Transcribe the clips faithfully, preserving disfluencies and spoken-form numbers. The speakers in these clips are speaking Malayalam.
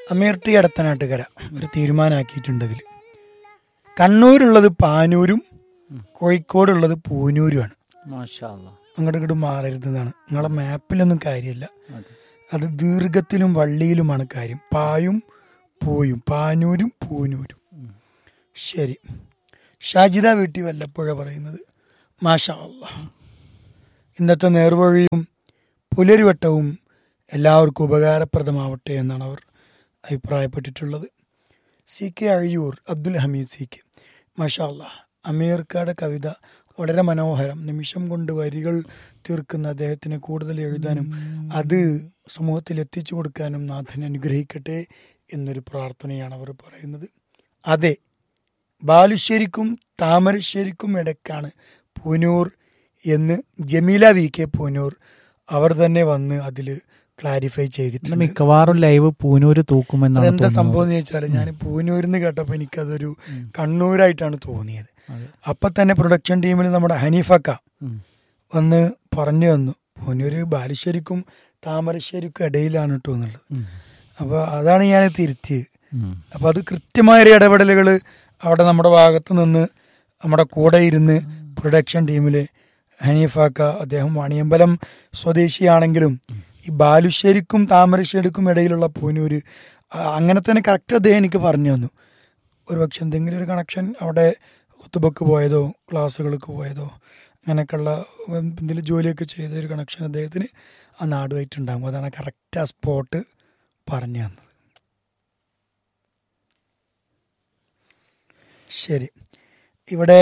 അമീർ ടി എടത്തനാട്ടുകര ഒരു തീരുമാനമാക്കിയിട്ടുണ്ട്. ഇതിൽ കണ്ണൂരുള്ളത് പാനൂരും കോഴിക്കോടുള്ളത് പൂനൂരുമാണ്. അങ്ങോട്ട് ഇങ്ങോട്ട് മാറരുതെന്നാണ്. നിങ്ങളെ മാപ്പിലൊന്നും കാര്യമില്ല. അത് ദീർഘത്തിലും വള്ളിയിലുമാണ് കാര്യം. പായും പൂയും, പാനൂരും പൂനൂരും. ശരി. ഷാജിദ വീട്ടി വല്ലപ്പുഴ പറയുന്നത് മാഷാ അല്ലാഹ്, ഇന്നത്തെ നേർവഴിയും പുലരിവട്ടവും എല്ലാവർക്കും ഉപകാരപ്രദമാവട്ടെ എന്നാണ് അവർ അഭിപ്രായപ്പെട്ടിട്ടുള്ളത്. C K Azhiyur Abdul Hameed C K, മാഷാ അല്ലാഹ്, അമീർക്കാടെ കവിത വളരെ മനോഹരം. നിമിഷം കൊണ്ട് വരികൾ തീർക്കുന്ന അദ്ദേഹത്തിന് കൂടുതൽ എഴുതാനും അത് സമൂഹത്തിൽ എത്തിച്ചു കൊടുക്കാനും നാഥൻ അനുഗ്രഹിക്കട്ടെ എന്നൊരു പ്രാർത്ഥനയാണ് അവർ പറയുന്നത്. അതെ, ബാലുശ്ശേരിക്കും താമരശ്ശേരിക്കും ഇടയ്ക്കാണ് പൂനൂർ എന്ന് ജമീല വി കെ പൂനൂർ അവർ തന്നെ വന്ന് അതിൽ ക്ലാരിഫൈ ചെയ്തിട്ടുണ്ട്. മിക്കവാറും ലൈവ് പൂനൂര് തൂക്കുമെന്ന്. അതെന്താ സംഭവം എന്ന് ചോദിച്ചാൽ ഞാൻ പൂനൂരിന്ന് കേട്ടപ്പോൾ എനിക്കതൊരു കണ്ണൂരായിട്ടാണ് തോന്നിയത്. അപ്പൊ തന്നെ പ്രൊഡക്ഷൻ ടീമിൽ നമ്മുടെ ഹനീഫക്ക വന്ന് പറഞ്ഞു വന്നു പൂനൂര് ബാലുശ്ശേരിക്കും താമരശ്ശേരിക്കും ഇടയിലാണ് കേട്ടോ എന്നുള്ളത്. അപ്പൊ അതാണ് ഞാൻ തിരുത്തിയത്. അപ്പൊ അത് കൃത്യമായ ഇടപെടലുകൾ അവിടെ നമ്മുടെ ഭാഗത്ത് നിന്ന് നമ്മുടെ കൂടെ ഇരുന്ന് പ്രൊഡക്ഷൻ ടീമില് ഹനീഫക്ക, അദ്ദേഹം വാണിയമ്പലം സ്വദേശിയാണെങ്കിലും ഈ ബാലുശ്ശേരിക്കും താമരശ്ശേരിക്കും ഇടയിലുള്ള പൂനൂര് അങ്ങനെ തന്നെ കറക്റ്റ് അദ്ദേഹം എനിക്ക് പറഞ്ഞു തന്നു. ഒരുപക്ഷെ എന്തെങ്കിലും ഒരു കണക്ഷൻ അവിടെ ഒത്തുബക്ക് പോയതോ ക്ലാസ്സുകൾക്ക് പോയതോ അങ്ങനെയൊക്കെയുള്ള എന്തെങ്കിലും ജോലിയൊക്കെ ചെയ്ത ഒരു കണക്ഷൻ അദ്ദേഹത്തിന് ആ നാടുമായിട്ടുണ്ടാകും. അതാണ് കറക്റ്റ് ആ സ്പോട്ട് പറഞ്ഞു തന്നത്. ശരി. ഇവിടെ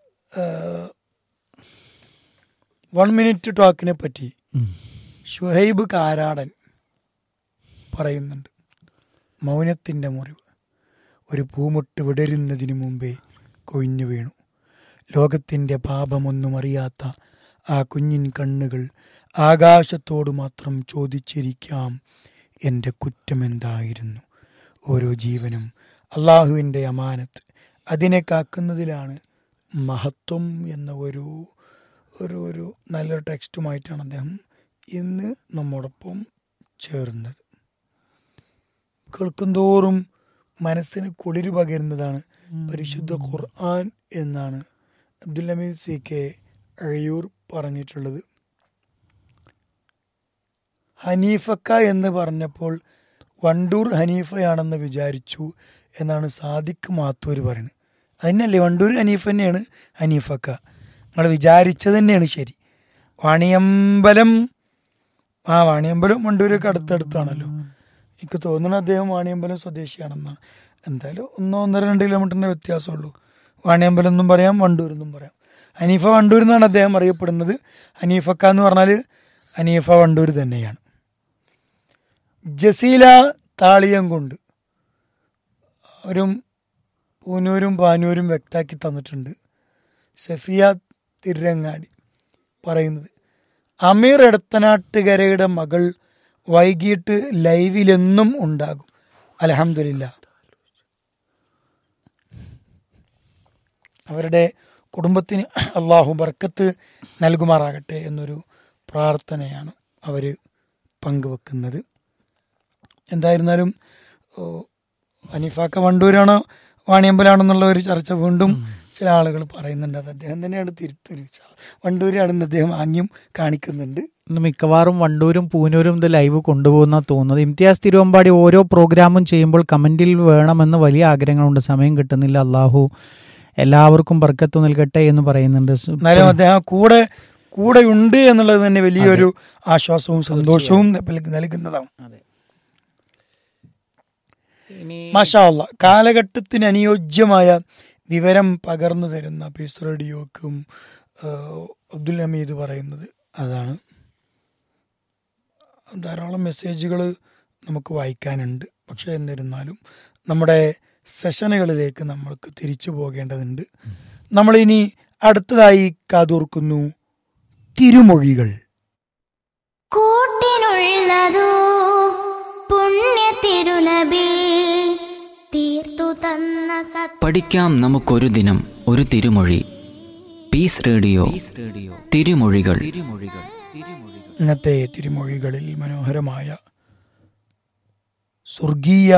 വൺ മിനിറ്റ് ടോക്കിനെ പറ്റി ഷുഹൈബ് കാരാടൻ പറയുന്നുണ്ട്. മൗനത്തിൻ്റെ മുറിവ്, ഒരു പൂമുട്ട് വിടരുന്നതിന് മുമ്പേ കൊഴിഞ്ഞു വീണു. ലോകത്തിൻ്റെ പാപമൊന്നും അറിയാത്ത ആ കുഞ്ഞിൻ കണ്ണുകൾ ആകാശത്തോട് മാത്രം ചോദിച്ചിരിക്കാം, എൻ്റെ കുറ്റമെന്തായിരുന്നു. ഓരോ ജീവനും അള്ളാഹുവിൻ്റെ അമാനത്ത്, അതിനെ കാക്കുന്നതിലാണ് മഹത്വം എന്ന ഒരു ഒരു ഒരു നല്ലൊരു ടെക്സ്റ്റുമായിട്ടാണ് അദ്ദേഹം ഇന്ന് നമ്മോടൊപ്പം ചേർന്നത്. കേൾക്കുന്തോറും മനസ്സിന് കുളിര് പകരുന്നതാണ് പരിശുദ്ധ ഖുർആൻ എന്നാണ് അബ്ദുൽ ഹമീദ് സി കെ അഴിയൂർ പറഞ്ഞിട്ടുള്ളത്. ഹനീഫക്ക എന്ന് പറഞ്ഞപ്പോൾ വണ്ടൂർ ഹനീഫയാണെന്ന് വിചാരിച്ചു എന്നാണ് സാദിഖ് മാത്തൂർ പറയുന്നത്. അതിനല്ലേ വണ്ടൂർ ഹനീഫ തന്നെയാണ് ഹനീഫക്ക. നിങ്ങൾ വിചാരിച്ചത് തന്നെയാണ് ശരി. വാണിയമ്പലം ആ വാണിയമ്പലം വണ്ടൂരൊക്കെ അടുത്തടുത്താണല്ലോ. എനിക്ക് തോന്നുന്നു അദ്ദേഹം വാണിയമ്പലം സ്വദേശിയാണെന്നാണ്. എന്തായാലും ഒന്നോ ഒന്നര രണ്ട് കിലോമീറ്ററിൻ്റെ വ്യത്യാസമുള്ളൂ. വാണിയമ്പലം എന്നും പറയാം, വണ്ടൂർ എന്നും പറയാം. ഹനീഫ വണ്ടൂർ എന്നാണ് അദ്ദേഹം അറിയപ്പെടുന്നത്. ഹനീഫക്ക എന്ന് പറഞ്ഞാൽ ഹനീഫ വണ്ടൂർ തന്നെയാണ്. ജസീല താളിയംകൊണ്ട് ഒരു പൂനൂരും പാനൂരും വ്യക്താക്കി തന്നിട്ടുണ്ട്. സഫിയ തിരങ്ങാടി പറയുന്നത് അമീർ എടത്തനാട്ടുകരയുടെ മകൾ വൈകിട്ട് ലൈവിലെന്നും ഉണ്ടാകും. അൽഹംദുലില്ലാ, അവരുടെ കുടുംബത്തിന് അള്ളാഹു ബർക്കത്ത് നൽകുമാറാകട്ടെ എന്നൊരു പ്രാർത്ഥനയാണ് അവർ പങ്കുവെക്കുന്നത്. എന്തായിരുന്നാലും ഹനീഫാക്ക വണ്ടൂരാണോ വാണിയമ്പലാണെന്നുള്ള ഒരു ചർച്ച വീണ്ടും ചില ആളുകൾ പറയുന്നുണ്ട്. അത് അദ്ദേഹം തന്നെയാണ് തിരുത്തൊരു വണ്ടൂരാണെന്ന് അദ്ദേഹം ആംഗ്യം കാണിക്കുന്നുണ്ട്. മിക്കവാറും വണ്ടൂരും പൂനൂരും ഇത് ലൈവ് കൊണ്ടുപോകുന്ന തോന്നുന്നത്. ഇംതിയാസ് തിരുവമ്പാടി ഓരോ പ്രോഗ്രാമും ചെയ്യുമ്പോൾ കമന്റിൽ വേണമെന്ന് വലിയ ആഗ്രഹങ്ങളുണ്ട്, സമയം കിട്ടുന്നില്ല. അള്ളാഹു എല്ലാവർക്കും ബർക്കത്ത് നൽകട്ടെ എന്ന് പറയുന്നുണ്ട്. എന്നാലും അദ്ദേഹം കൂടെ കൂടെ ഉണ്ട് എന്നുള്ളത് തന്നെ വലിയൊരു ആശ്വാസവും സന്തോഷവും നൽകുന്നതാണ്. മാഷാ അല്ലാഹ്, കാലഘട്ടത്തിന് അനുയോജ്യമായ വിവരം പകർന്നു തരുന്ന പീസ് റേഡിയോക്കും അബ്ദുൽ ഹമീദ് പറയുന്നത് അതാണ്. ധാരാളം മെസ്സേജുകൾ നമുക്ക് വായിക്കാനുണ്ട്. പക്ഷെ എന്നിരുന്നാലും നമ്മുടെ സെഷനുകളിലേക്ക് നമ്മൾക്ക് തിരിച്ചു പോകേണ്ടതുണ്ട്. നമ്മളിനി അടുത്തതായി കാതോർക്കുന്നു തിരുമൊഴികൾ. കൂട്ടിനുള്ളതോ പുണ്യ തിരുനബി തീർത്തു തന്ന പഠിക്കാം നമുക്കൊരു ദിനം ഒരു തിരുമൊഴി. പീസ് റേഡിയോ തിരുമൊഴികൾ. ഇന്നത്തെ തിരുമൊഴികളിൽ മനോഹരമായ സ്വർഗീയ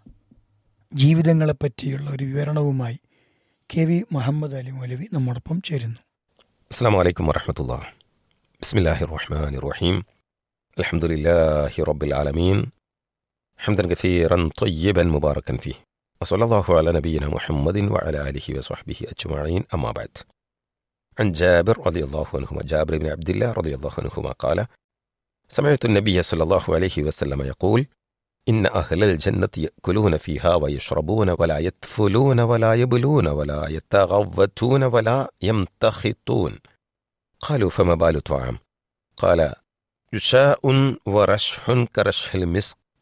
ജീവിതങ്ങളെ പറ്റിയുള്ള ഒരു വിവരണവുമായി കെ വി മുഹമ്മദ് അലി മൗലവി നമ്മോടൊപ്പം ചേരുന്നു. അസ്സലാമു അലൈക്കും വറഹ്മത്തുള്ളാഹി. ബിസ്മില്ലാഹിർ റഹ്മാനിർ റഹീം. അൽഹംദുലില്ലാഹി റബ്ബിൽ ആലമീൻ. ഹംദൻ കസീറൻ ത്വയ്യിബൻ മുബാറകൻ ഫീഹി. വസല്ലല്ലാഹു അലാ നബിയിനാ മുഹമ്മദിൻ വഅലാ ആലിഹി വസ്വഹ്ബിഹി അജ്മഈൻ. അമ്മാ ബഅദ്. عن جابر رضي الله عنهما جابر بن عبد الله رضي الله عنهما قال سمعت النبي صلى الله عليه وسلم يقول إن أهل الجنة يأكلون فيها ويشربون ولا يتفلون ولا يبلون ولا يتغوتون ولا يمتخطون. قالوا فما بال طعام؟ قال جشاء ورشح كرشح المسك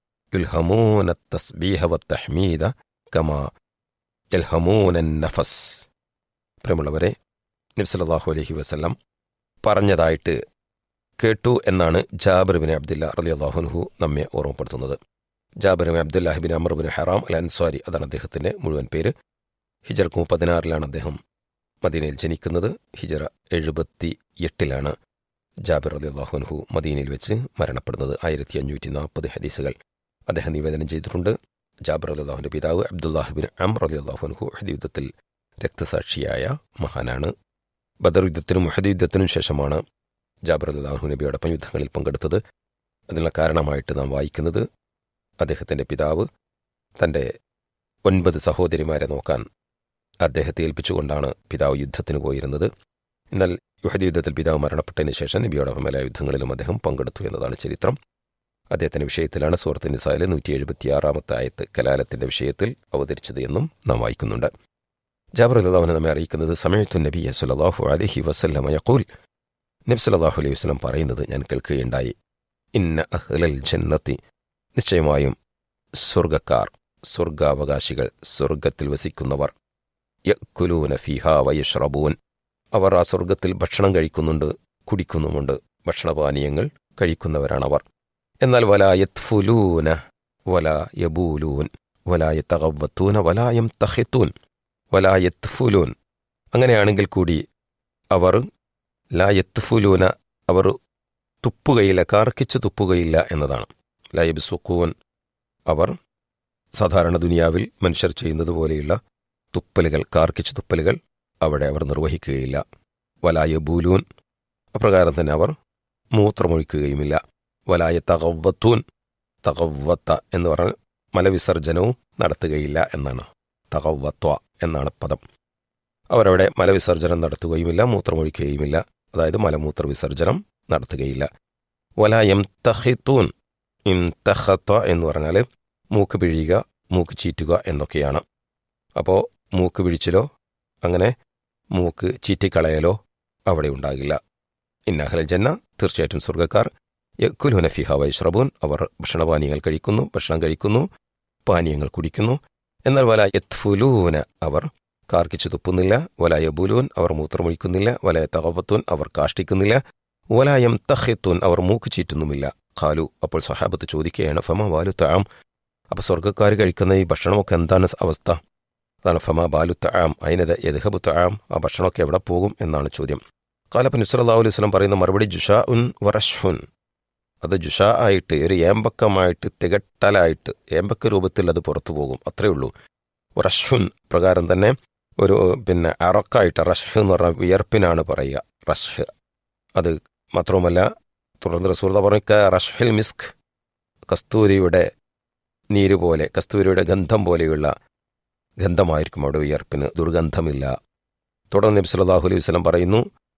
يلهمون التسبيح والتحميد كما يلهمون النفس. പ്രിയമുള്ളവരെ, നബി സല്ലല്ലാഹു അലൈഹി വസല്ലം പറഞ്ഞതായിട്ട് കേട്ടു എന്നാണ് ജാബിർ ബിൻ അബ്ദുല്ല റളിയല്ലാഹു അൻഹു നമ്മെ ഓർമ്മപ്പെടുത്തുന്നത്. Jabir bin Abdullahi bin Amr bin ഹറാം അൽ അൻസ്വാരി, അതാണ് അദ്ദേഹത്തിൻ്റെ മുഴുവൻ പേര്. ഹിജറ പതിനാറിലാണ് അദ്ദേഹം മദീനയിൽ ജനിക്കുന്നത്. ഹിജറ എഴുപത്തി എട്ടിലാണ് ജാബിർ റളിയല്ലാഹു അൻഹു മദീനയിൽ വെച്ച് മരണപ്പെടുന്നത്. ആയിരത്തി അഞ്ഞൂറ്റി നാൽപ്പത് ഹദീസുകൾ അദ്ദേഹം നിവേദനം ചെയ്തിട്ടുണ്ട്. ജാബിർ റളിയല്ലാഹുവിൻ്റെ പിതാവ് അബ്ദുല്ലാഹി ബിൻ അംർ റളിയല്ലാഹു അൻഹു ഉഹദ് യുദ്ധത്തിൽ രക്തസാക്ഷിയായ മഹാനാണ്. ബദർ യുദ്ധത്തിനും ഉഹദ് യുദ്ധത്തിനും ശേഷമാണ് ജാബിർ റളിയല്ലാഹു നബിയോടൊപ്പം യുദ്ധങ്ങളിൽ പങ്കെടുത്തത്. അതിനുള്ള കാരണമായിട്ട് നാം വായിക്കുന്നത്, അദ്ദേഹത്തിൻ്റെ പിതാവ് തൻ്റെ ഒൻപത് സഹോദരിമാരെ നോക്കാൻ അദ്ദേഹത്തെ ഏൽപ്പിച്ചുകൊണ്ടാണ് പിതാവ് യുദ്ധത്തിന് പോയിരുന്നത്. എന്നാൽ ഉഹദ് യുദ്ധത്തിൽ പിതാവ് മരണപ്പെട്ടതിന് ശേഷം നബിയോടൊപ്പം എല്ലാ യുദ്ധങ്ങളിലും അദ്ദേഹം പങ്കെടുത്തു എന്നതാണ് ചരിത്രം. അദ്ദേഹത്തിൻ്റെ വിഷയത്തിലാണ് സൂറത്ത് നിസായിലെ നൂറ്റി എഴുപത്തിയാറാമത്തെ ആയത്ത് കലാലത്തിൻ്റെ വിഷയത്തിൽ അവതരിച്ചത് എന്നും നാം വായിക്കുന്നുണ്ട്. ജാബിർ റളിയല്ലാഹു അൻഹു നമ്മെ അറിയിക്കുന്നത്, സമയത്തു നബിയ സല്ലല്ലാഹു അലൈഹി വസല്ലമ യഖൂൽ, നബി സല്ലല്ലാഹു അലൈഹി വസല്ലം പറയുന്നത് ഞാൻ കേൾക്കുകയുണ്ടായി. ഇന്ന അഹ്ലൽ ജന്നത്തി, നിശ്ചയമായും സ്വർഗക്കാർ, സ്വർഗാവകാശികൾ, സ്വർഗത്തിൽ വസിക്കുന്നവർ, യഅ്കുലൂന ഫീഹാ വയശ്റബൂൻ, അവർ ആ സ്വർഗത്തിൽ ഭക്ഷണം കഴിക്കുന്നുണ്ട്, കുടിക്കുന്നുമുണ്ട്, ഭക്ഷണപാനീയങ്ങൾ കഴിക്കുന്നവരാണവർ. എന്നാൽ വലാ യത്ഫുലൂന വലാ യബൂലൂൻ വലാ യതഗവ്വതൂന വലാ യംതഖിതൂൻ വലാ യത്ഫുലൂൻ. അങ്ങനെയാണെങ്കിൽ കൂടി അവർ ലാ യത്ഫുലൂന, അവർ തുപ്പുകയില്ല, കാർക്കിച്ച് തുപ്പുകയില്ല എന്നതാണ്. ലാ യബ്സുഖൂൻ, അവർ സാധാരണ ദുനിയാവിൽ മനുഷ്യർ ചെയ്യുന്നത് പോലെയുള്ള തുപ്പലുകൾ, കാർക്കിച്ച് തുപ്പലുകൾ അവിടെ അവർ നിർവഹിക്കുകയില്ല. വലാ യബൂലൂൻ, അപ്രകാരം തന്നെ അവർ മൂത്രമൊഴിക്കുകയുമില്ല. വലാ യതഗവ്വതൂൻ, തഗവ്വത്ത എന്ന് പറഞ്ഞാൽ മലവിസർജനവും നടത്തുകയില്ല എന്നാണ്. തഗവ്വത്വ എന്നാണ് പദം. അവരവിടെ മലവിസർജനം നടത്തുകയുമില്ല, മൂത്രമൊഴിക്കുകയുമില്ല, അതായത് മലമൂത്ര വിസർജനം നടത്തുകയില്ല. വലാ യംതഖിതൂൻ, ഇംതഖത എന്ന് പറഞ്ഞാൽ മൂക്ക് പിഴിയുക, മൂക്ക് ചീറ്റുക എന്നൊക്കെയാണ്. അപ്പോൾ മൂക്ക് പിഴിച്ചിലോ അങ്ങനെ മൂക്ക് ചീറ്റിക്കളയലോ അവിടെ ഉണ്ടാകില്ല. ഇന്ന അഹ്ലൽ ജന്ന, തീർച്ചയായിട്ടും സ്വർഗ്ഗക്കാർ, യഅ്കുലൂന ഫീഹാ വയശ്റബൂൻ, അവർ ഭക്ഷണപാനീയങ്ങൾ കഴിക്കുന്നു, ഭക്ഷണം കഴിക്കുന്നു, പാനീയങ്ങൾ കുടിക്കുന്നു. എന്നാൽ വലാ യത്ഫുലൂന, അവർ കാർക്കിച്ചു തുപ്പുന്നില്ല. വലാ യബൂലൂൻ, അവർ മൂത്രമൊഴിക്കുന്നില്ല. വലാ യതഗവ്വതൂൻ, അവർ കാഷ്ടിക്കുന്നില്ല. വലാ യംതഖിതൂൻ, അവർ മൂക്ക് ചീറ്റുന്നുമില്ല. ഖാലു, അപ്പോൾ സ്വഹാബത്ത് ചോദിക്കുകയാണ്, ഫമാ ബാലു തആം, അപ്പോൾ സ്വർഗ്ഗക്കാർ കഴിക്കുന്ന ഈ ഭക്ഷണമൊക്കെ എന്താണ് അവസ്ഥ? അതാണ് ഫമാ ബാലു തആം, അയിനദ യദ്ഹബു തആം, ആ ഭക്ഷണമൊക്കെ എവിടെ പോകും എന്നാണ് ചോദ്യം. ഖാല നബി സല്ലല്ലാഹു അലൈഹി വസല്ലം പറയുന്ന മറുപടി, ജുഷാഉൻ വറഷ്ഹുൻ, അത് ജുഷാ ആയിട്ട്, ഒരു ഏമ്പക്കമായിട്ട്, തികട്ടലായിട്ട്, ഏമ്പക്ക രൂപത്തിൽ അത് പുറത്തു പോകും, അത്രയേ ഉള്ളൂ. റഷ്ഹുൻ പ്രകാരം തന്നെ ഒരു പിന്നെ അറക്കായിട്ട്, റഷ്ഹ് എന്ന് പറഞ്ഞാൽ വിയർപ്പിനാണ് പറയുക, റഷ്ഹ്. അത് മാത്രവുമല്ല, തുടർന്ന് റസൂൽ പറയുക റഷ്ഹിൽ മിസ്ക്, കസ്തൂരിയുടെ നീര് പോലെ, കസ്തൂരിയുടെ ഗന്ധം പോലെയുള്ള ഗന്ധമായിരിക്കും അവിടെ വിയർപ്പിന്, ദുർഗന്ധമില്ല. തുടർന്ന് നബി സല്ലല്ലാഹു അലൈഹി വസല്ലം പറയുന്നു,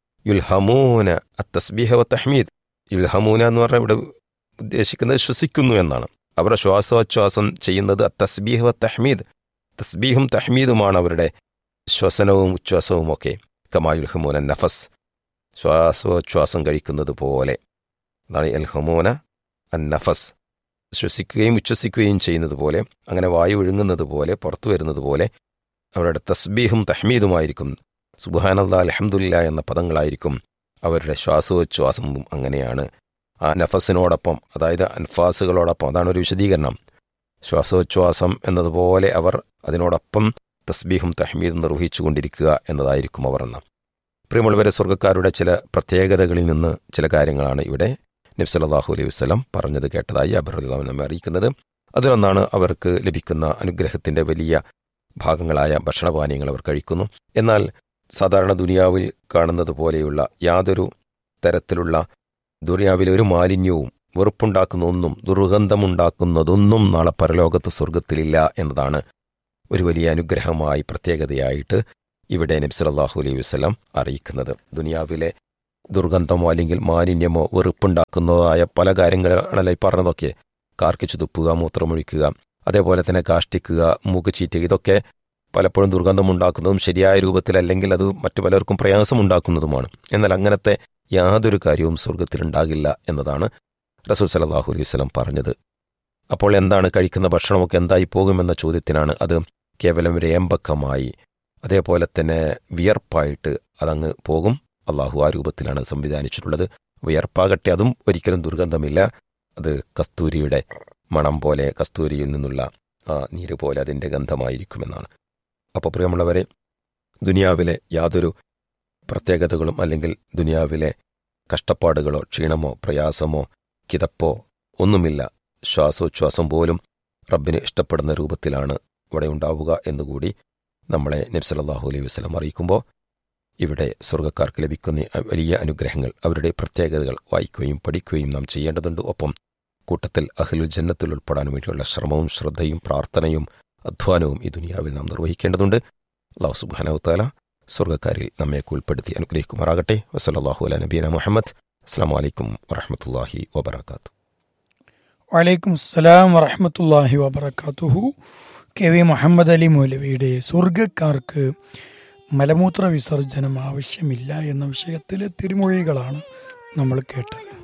യുൽഹമൂന അത്തസ്ബീഹ വത്തഹ്മീദ്. യുൽഹമൂന എന്ന് പറഞ്ഞാൽ ഇവിടെ ഉദ്ദേശിക്കുന്നത് ശ്വസിക്കുന്നു എന്നാണ്. അവരുടെ ശ്വാസോച്ഛ്വാസം ചെയ്യുന്നത് തസ്ബീഹ് വ തഹ്മീദ്, തസ്ബീഹും തഹ്മീദുമാണ് അവരുടെ ശ്വസനവും ഉച്ഛ്വാസവും ഒക്കെ. കമാ യുൽഹമൂന നഫസ്, ശ്വാസോച്ഛ്വാസം കഴിക്കുന്നത് പോലെ. അതാണ് യൽഹമൂന അൻ നഫസ്, ശ്വസിക്കുകയും ഉച്ഛ്വസിക്കുകയും ചെയ്യുന്നത് പോലെ, അങ്ങനെ വായു ഒഴുങ്ങുന്നത് പോലെ, പുറത്തു വരുന്നത് പോലെ അവരുടെ തസ്ബീഹും തഹ്മീദുമായിരിക്കും. സുബ്ഹാനല്ലാഹ് അൽഹംദുലില്ലാഹ് എന്ന പദങ്ങളായിരിക്കും അവരുടെ ശ്വാസോച്ഛ്വാസവും. അങ്ങനെയാണ് ആ നഫസിനോടൊപ്പം, അതായത് അൻഫാസുകളോടൊപ്പം, അതാണ് ഒരു വിശദീകരണം. ശ്വാസോച്ഛ്വാസം എന്നതുപോലെ അവർ അതിനോടൊപ്പം തസ്ബീഹും തഹ്മീദും നിർവഹിച്ചു കൊണ്ടിരിക്കുക എന്നതായിരിക്കും അവർ എന്ന. പ്രിയമുള്ളവരെ, സ്വർഗ്ഗക്കാരുടെ ചില പ്രത്യേകതകളിൽ നിന്ന് ചില കാര്യങ്ങളാണ് ഇവിടെ നബി സല്ലല്ലാഹു അലൈഹി വസല്ലം പറഞ്ഞത് കേട്ടതായി ജാബിർ റളിയല്ലാഹു അൻഹു നമ്മെ അറിയിക്കുന്നത്. അതിലൊന്നാണ് അവർക്ക് ലഭിക്കുന്ന അനുഗ്രഹത്തിൻ്റെ വലിയ ഭാഗങ്ങളായ ഭക്ഷണപാനീയങ്ങൾ അവർ കഴിക്കുന്നു. എന്നാൽ സാധാരണ ദുനിയാവിൽ കാണുന്നത് പോലെയുള്ള യാതൊരു തരത്തിലുള്ള ദുനിയാവിലെ ഒരു മാലിന്യവും വെറുപ്പുണ്ടാക്കുന്ന ഒന്നും ദുർഗന്ധമുണ്ടാക്കുന്നതൊന്നും നാളെ പരലോകത്ത് സ്വർഗത്തിലില്ല എന്നതാണ് ഒരു വലിയ അനുഗ്രഹമായി പ്രത്യേകതയായിട്ട് ഇവിടെ നബി സല്ലല്ലാഹു അലൈഹി വസല്ലം അറിയിക്കുന്നത്. ദുനിയാവിലെ ദുർഗന്ധമോ അല്ലെങ്കിൽ മാലിന്യമോ വെറുപ്പുണ്ടാക്കുന്നതായ പല കാര്യങ്ങളല്ല ഈ പറഞ്ഞതൊക്കെ. കാർക്കിച്ചു തുപ്പുക, മൂത്രമൊഴിക്കുക, അതേപോലെ തന്നെ കാഷ്ടിക്കുക, മൂക്ക് ചീറ്റുക, ഇതൊക്കെ പലപ്പോഴും ദുർഗന്ധമുണ്ടാക്കുന്നതും ശരിയായ രൂപത്തിലല്ലെങ്കിൽ അത് മറ്റു പലർക്കും പ്രയാസമുണ്ടാക്കുന്നതുമാണ്. എന്നാൽ അങ്ങനത്തെ യാതൊരു കാര്യവും സ്വർഗത്തിലുണ്ടാകില്ല എന്നതാണ് റസൂൽ സല്ലല്ലാഹു അലൈഹി വസല്ലം പറഞ്ഞത്. അപ്പോൾ എന്താണ് കഴിക്കുന്ന ഭക്ഷണമൊക്കെ എന്തായി പോകുമെന്ന ചോദ്യത്തിനാണ് അത് കേവലം രേമ്പക്കമായി അതേപോലെ തന്നെ വിയർപ്പായിട്ട് അതങ്ങ് പോകും. അള്ളാഹു ആ രൂപത്തിലാണ് സംവിധാനിച്ചിട്ടുള്ളത്. വിയർപ്പാകട്ടെ അതും ഒരിക്കലും ദുർഗന്ധമില്ല. അത് കസ്തൂരിയുടെ മണം പോലെ, കസ്തൂരിയിൽ നിന്നുള്ള ആ നീര് പോലെ അതിൻ്റെ ഗന്ധമായിരിക്കുമെന്നാണ്. അപ്പോൾ പ്രിയമുള്ളവരെ, ദുനിയാവിലെ യാതൊരു പ്രത്യേകതകളും അല്ലെങ്കിൽ ദുനിയാവിലെ കഷ്ടപ്പാടുകളോ ക്ഷീണമോ പ്രയാസമോ കിതപ്പോ ഒന്നുമില്ല. ശ്വാസോച്ഛ്വാസം പോലും റബ്ബിന് ഇഷ്ടപ്പെടുന്ന രൂപത്തിലാണ് ഇവിടെ ഉണ്ടാവുക എന്നുകൂടി നമ്മളെ നബി സല്ലല്ലാഹു അലൈഹി വസല്ലം അറിയിക്കുമ്പോൾ ഇവിടെ സ്വർഗ്ഗക്കാർക്ക് ലഭിക്കുന്ന വലിയ അനുഗ്രഹങ്ങൾ, അവരുടെ പ്രത്യേകതകൾ വായിക്കുകയും പഠിക്കുകയും നാം ചെയ്യേണ്ടതുണ്ട്. ഒപ്പം കൂട്ടത്തിൽ അഹ്ലുൽ ജന്നത്തിൽ ഉൾപ്പെടാൻ വേണ്ടിയുള്ള ശ്രമവും ശ്രദ്ധയും പ്രാർത്ഥനയും അധ്വാനവും ഈ ദുനിയാവിൽ നാം നിർവഹിക്കേണ്ടതുണ്ട്. അല്ലാഹു സുബ്ഹാനഹു വതആല സ്വർഗ്ഗക്കാരിൽ നമ്മെ ഉൾപ്പെടുത്തി അനുഗ്രഹിക്കുമാറാകട്ടെ. വസല്ലല്ലാഹു അലാ നബിയനാ മുഹമ്മദ്. അസ്സലാമു അലൈക്കും വറഹ്മത്തുള്ളാഹി വബറകാതുഹു. വലൈക്കും സലാം വറഹ്മത്തുള്ളാഹി വബറകാതുഹു. കെ വി മുഹമ്മദ് അലി മൗലവിയുടെ സ്വർഗ്ഗക്കാർക്ക് മലമൂത്ര വിസർജനം ആവശ്യമില്ല എന്ന വിഷയത്തിലെ തിരുമൊഴികളാണ് നമ്മൾ കേട്ടത്.